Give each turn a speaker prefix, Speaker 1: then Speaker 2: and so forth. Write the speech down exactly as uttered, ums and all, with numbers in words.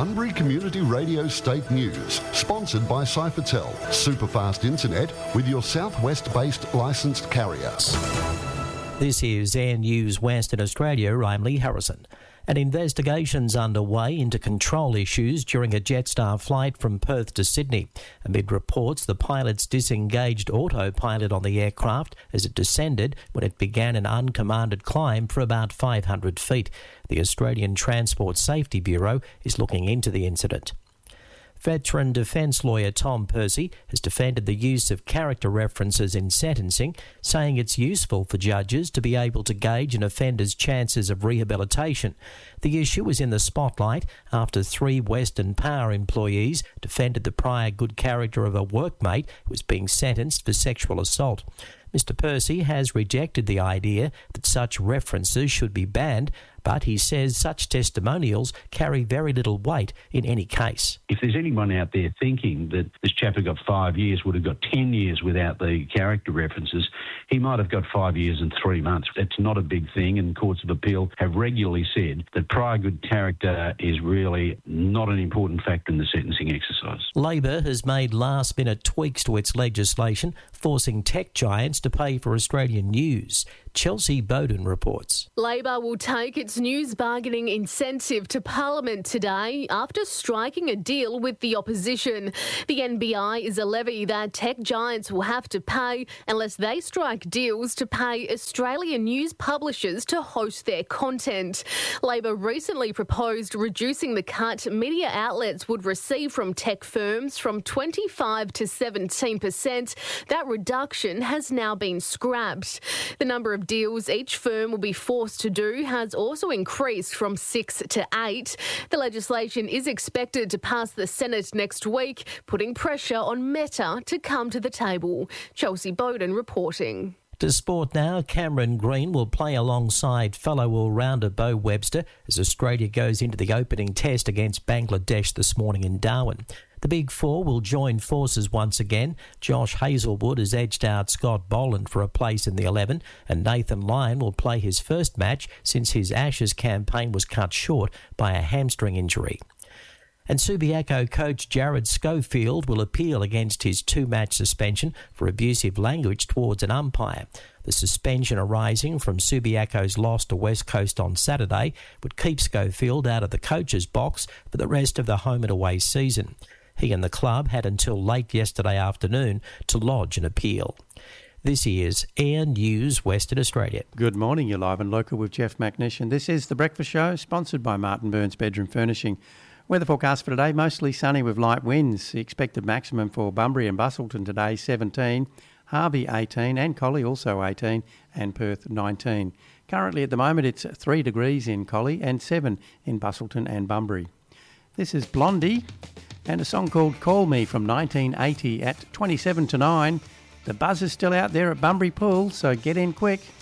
Speaker 1: Bunbury Community Radio State News, sponsored by Cyfertel, superfast internet with your southwest-based licensed carrier.
Speaker 2: This is Air News Western Australia. I'm Lee Harrison. An investigation's underway into control issues during a Jetstar flight from Perth to Sydney, amid reports the pilots disengaged autopilot on the aircraft as it descended when it began an uncommanded climb for about five hundred feet. The Australian Transport Safety Bureau is looking into the incident. Veteran defence lawyer Tom Percy has defended the use of character references in sentencing, saying it's useful for judges to be able to gauge an offender's chances of rehabilitation. The issue was in the spotlight after three Western Power employees defended the prior good character of a workmate who was being sentenced for sexual assault. Mister Percy has rejected the idea that such references should be banned, but he says such testimonials carry very little weight in any case.
Speaker 3: If there's anyone out there thinking that this chap who got five years would have got ten years without the character references, he might have got five years and three months. It's not a big thing, and courts of appeal have regularly said that prior good character is really not an important factor in the sentencing exercise.
Speaker 2: Labor has made last-minute tweaks to its legislation, forcing tech giants to pay for Australian news. Chelsea Bowden reports.
Speaker 4: Labor will take its news bargaining incentive to Parliament today after striking a deal with the opposition. The N B I is a levy that tech giants will have to pay unless they strike deals to pay Australian news publishers to host their content. Labor recently proposed reducing the cut media outlets would receive from tech firms from twenty-five to seventeen percent. That reduction has now been scrapped. The number of deals each firm will be forced to do has also increased from six to eight. The legislation is expected to pass the Senate next week, putting pressure on Meta to come to the table. Chelsea Bowden reporting.
Speaker 2: To sport now, Cameron Green will play alongside fellow all-rounder Bo Webster as Australia goes into the opening test against Bangladesh this morning in Darwin. The Big Four will join forces once again. Josh Hazelwood has edged out Scott Boland for a place in the eleven, and Nathan Lyon will play his first match since his Ashes campaign was cut short by a hamstring injury. And Subiaco coach Jared Schofield will appeal against his two-match suspension for abusive language towards an umpire. The suspension arising from Subiaco's loss to West Coast on Saturday would keep Schofield out of the coach's box for the rest of the home and away season. He and the club had until late yesterday afternoon to lodge an appeal. This is Air News Western Australia.
Speaker 5: Good morning, you're live and local with Jeff McNish, and this is The Breakfast Show, sponsored by Martin Burns Bedroom Furnishing. Weather forecast for today, mostly sunny with light winds. The expected maximum for Bunbury and Busselton today, seventeen, Harvey eighteen, and Collie also eighteen, and Perth nineteen. Currently at the moment it's three degrees in Collie and seven in Busselton and Bunbury. This is Blondie and a song called Call Me from nineteen eighty at twenty-seven to nine. The buzz is still out there at Bunbury Pool, so get in quick.